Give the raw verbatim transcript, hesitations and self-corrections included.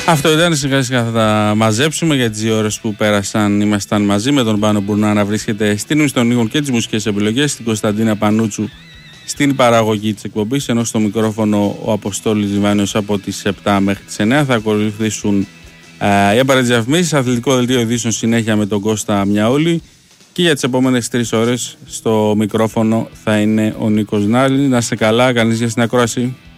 Αυτό ήταν, σιγά σιγά θα τα μαζέψουμε για τις δύο ώρες που πέρασαν. Ήμασταν μαζί με τον Πάνο Μπουρνά να βρίσκεται στην ύμνηση των ήχων και τις μουσικές επιλογές, στην Κωνσταντίνα Πανούτσου στην παραγωγή της εκπομπής, ενώ στο μικρόφωνο ο Αποστόλης Ζιβάνιος από τις επτά μέχρι τις εννέα. Θα ακολουθήσουν ε, οι απαραίτητες διαφημίσεις, αθλητικό δελτίο ειδήσεων συνέχεια με τον Κώστα Μιαούλη, και για τις επόμενες τρεις ώρες στο μικρόφωνο θα είναι ο Νίκος Νάλη. Να είστε καλά, κανείς για στην ακρόαση.